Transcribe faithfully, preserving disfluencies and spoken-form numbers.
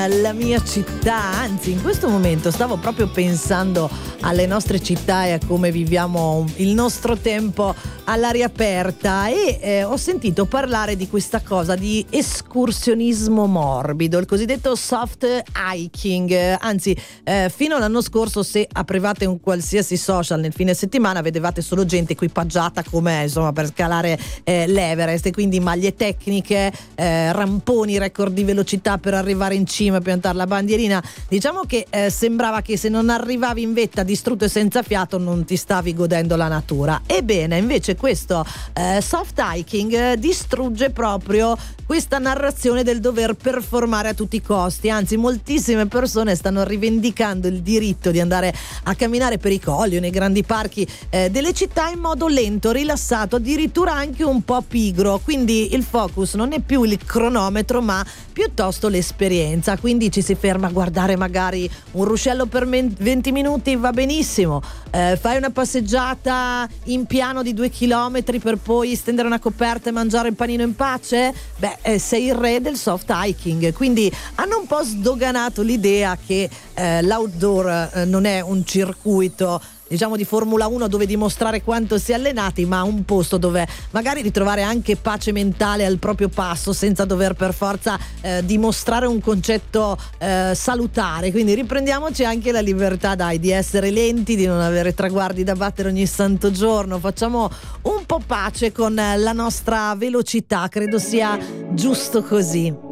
La mia città, anzi in questo momento stavo proprio pensando alle nostre città e a come viviamo il nostro tempo all'aria aperta e eh, ho sentito parlare di questa cosa di escursionismo morbido, il cosiddetto soft hiking. Anzi eh, fino all'anno scorso, se aprivate un qualsiasi social nel fine settimana, vedevate solo gente equipaggiata come insomma per scalare eh, l'Everest, e quindi maglie tecniche, eh, ramponi, record di velocità per arrivare in cima e piantare la bandierina. Diciamo che eh, sembrava che se non arrivavi in vetta distrutto e senza fiato non ti stavi godendo la natura. Ebbene, invece questo eh, soft hiking eh, distrugge proprio questa narrazione del dover performare a tutti i costi. Anzi, moltissime persone stanno rivendicando il diritto di andare a camminare per i colli o nei grandi parchi eh, delle città in modo lento, rilassato, addirittura anche un po' pigro. Quindi il focus non è più il cronometro ma piuttosto l'esperienza. Quindi ci si ferma a guardare magari un ruscello per venti minuti, va benissimo, eh, fai una passeggiata in piano di due chilometri per poi stendere una coperta e mangiare il panino in pace. Beh, eh, sei il re del soft hiking. Quindi hanno un po' sdoganato l'idea che eh, l'outdoor eh, non è un circuito, diciamo, di Formula uno dove dimostrare quanto si è allenati, ma un posto dove magari ritrovare anche pace mentale al proprio passo senza dover per forza eh, dimostrare un concetto eh, salutare. Quindi riprendiamoci anche la libertà, dai, di essere lenti, di non avere traguardi da battere ogni santo giorno. Facciamo un po' pace con la nostra velocità, credo sia giusto così.